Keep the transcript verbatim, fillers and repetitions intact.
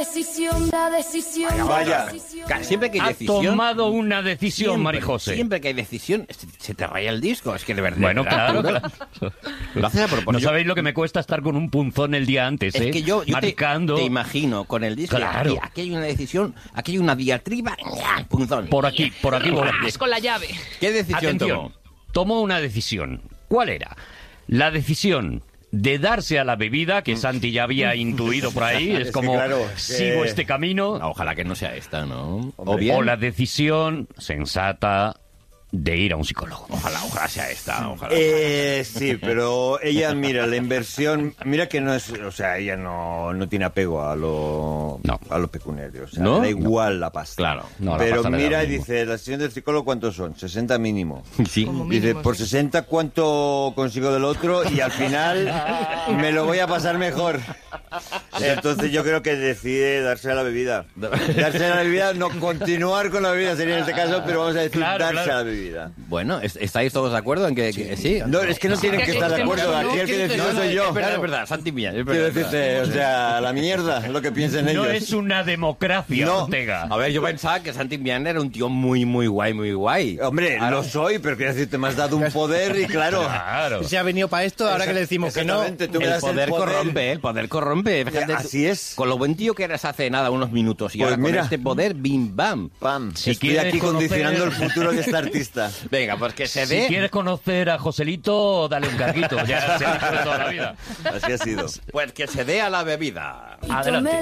Decisión, la decisión. Vaya, Ca- siempre que hay Ha decisión... tomado una decisión, siempre, Marijose. Siempre que hay decisión, se, se te raya el disco. Es que de verdad... Bueno, claro, ¿no? claro. Lo haces a propósito. No sabéis lo que me cuesta estar con un punzón el día antes, ¿eh? Es que yo, yo te, marcando te imagino con el disco. Claro. Aquí, aquí hay una decisión, aquí hay una diatriba. ¡Ña! Punzón. por aquí, por aquí voy. ¡Ras con la llave! ¿Qué decisión Atención, tomó? tomó una decisión. ¿Cuál era? La decisión de darse a la bebida, que Santi ya había intuido por ahí, es que como, claro, sigo que- este camino, No, ojalá que no sea esta, ¿no? O Hombre. bien... o la decisión sensata de ir a un psicólogo. Ojalá, ojalá sea esta, ojalá. Eh, sí, pero ella, mira, la inversión, mira que no es, o sea, ella no, no tiene apego a lo, No. a lo pecuniario, o sea, ¿No? le da igual la pasta. Claro. No, la pero pasta le da mira lo y mismo. dice, la sesión del psicólogo, ¿cuántos son? sesenta mínimo. Sí. Como Dice, mínimo, por sí. sesenta, ¿cuánto consigo del otro? Y al final me lo voy a pasar mejor. Entonces yo creo que decide darse a la bebida. Darse a la bebida, no continuar con la bebida sería en este caso, pero vamos a decir Claro, darse claro. a la bebida. Bueno, ¿es- ¿estáis todos de acuerdo en que que- sí? No, es que no tienen que- que que- estar de que- acuerdo. no, Aquí el que que- decidió no, soy yo. Es verdad, Claro. es verdad, Santi Millán, es Quiero verdad. decirte, o sea, a la mierda, lo que piensen ellos. No es una democracia, No. Ortega. A ver, yo pensaba que Santi Millán era un tío muy, muy guay, muy guay. Hombre, Ahora- lo soy, pero quiero decirte, me has dado un poder y claro... Claro. Se ha venido para esto, ahora que le decimos que no. Exactamente, tú me El das poder, corrompe, ¿eh? El poder corrompe. Fíjate, Así es. Con lo buen tío que eras hace nada, unos minutos. Y Pues ahora mira. con este poder, bim, bam. Pam, Si estoy quieres aquí conocer- condicionando el futuro de este artista. Venga, pues que se Si dé... quieres conocer a Joselito, dale un carguito. Ya se ha dicho de toda la vida. Así ha sido. Pues que se dé a la bebida. Adelante.